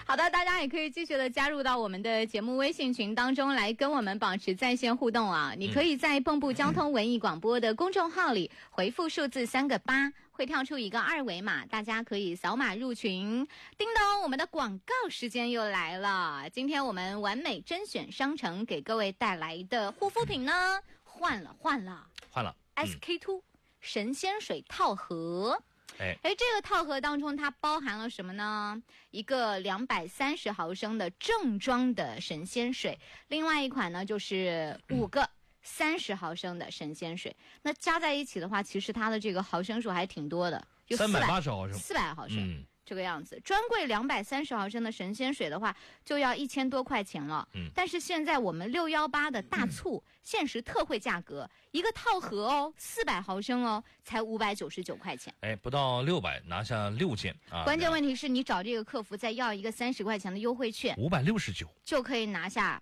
好的，大家也可以继续的加入到我们的节目微信群当中来跟我们保持在线互动啊！你可以在蚌埠交通文艺广播的公众号里回复数字3个8，会跳出一个2维码，大家可以扫码入群。叮咚，我们的广告时间又来了。今天我们完美甄选商城给各位带来的护肤品呢，换了SK2 神仙水套盒。这个套盒当中它包含了什么呢？一个230毫升的正装的神仙水，另外一款呢就是5个30毫升的神仙水。那加在一起的话，其实它的这个毫升数还挺多的，就 380毫升 ，400毫升。这个样子，专柜230毫升的神仙水的话，就要1000多块钱了。但是现在我们618的大促限时特惠价格，一个套盒哦，400毫升哦，才599块钱。 不到600拿下6件啊！ 关键问题是你找这个客服再要一个30块钱的优惠券 ，569 就可以拿下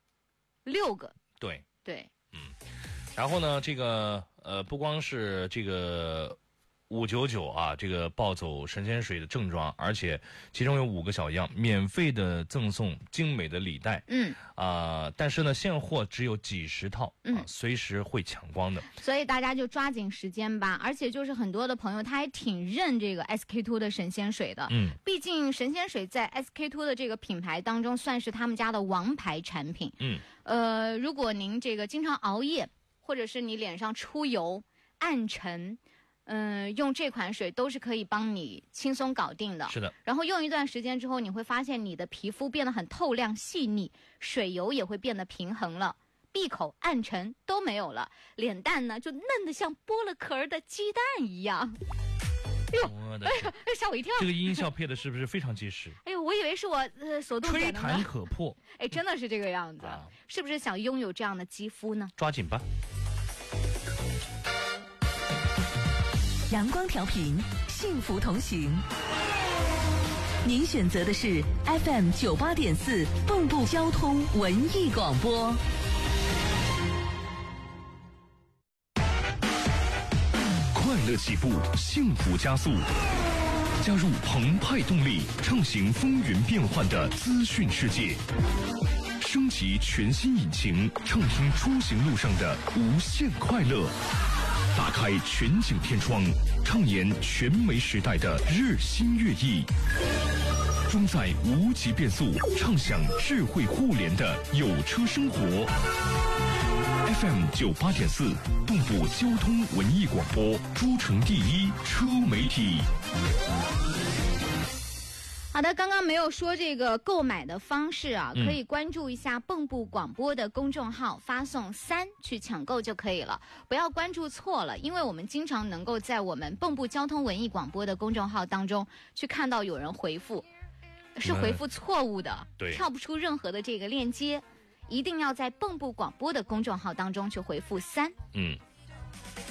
6个。 对， 然后呢，这个不光是这个599啊，这个抱走神仙水的正装，而且其中有5个小样，免费的赠送精美的礼袋。但是呢，现货只有几十套，随时会抢光的。 所以大家就抓紧时间吧。而且就是很多的朋友他还挺认这个 SK2 的神仙水的。毕竟神仙水在 SK2 的这个品牌当中算是他们家的王牌产品。如果您这个经常熬夜，或者是你脸上出油、暗沉。用这款水都是可以帮你轻松搞定的。 是的。 然后用一段时间之后，你会发现你的皮肤变得很透亮细腻，水油也会变得平衡了，闭口暗沉都没有了，脸蛋呢就嫩得像剥了壳的鸡蛋一样。 我的天， 吓我一跳！ 这个音效配的是不是非常及时？ 我以为是我手动吹弹可破。 真的是这个样子。是不是想拥有这样的肌肤呢？ 抓紧吧。 阳光调频，幸福同行。您选择的是 FM 98.4蚌埠交通文艺广播。 快乐起步，幸福加速。加入澎湃动力，畅行风云变幻的资讯世界。升级全新引擎，畅听出行路上的无限快乐。打开全景天窗，畅言全媒时代的日新月异。装载无极变速，畅享智慧互联的有车生活。FM 98.4，蚌埠交通文艺广播，诸城第一车媒体。 好的，刚刚没有说这个购买的方式啊，可以关注一下蚌埠广播的公众号，发送3去抢购就可以了。不要关注错了，因为我们经常能够在我们蚌埠交通文艺广播的公众号当中去看到有人回复，是回复错误的，跳不出任何的这个链接，一定要在蚌埠广播的公众号当中去回复3。